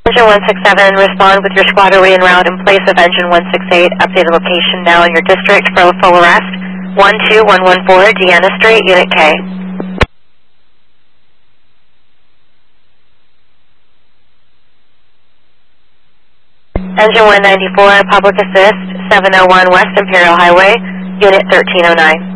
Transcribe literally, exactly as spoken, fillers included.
Engine one six seven, respond with your squad away en route in place of engine one six eight. Updated location now in your district for full arrest. one two one one four, Deanna Street, Unit K. Engine one ninety-four, public assist, seven oh one West Imperial Highway, Unit thirteen oh nine.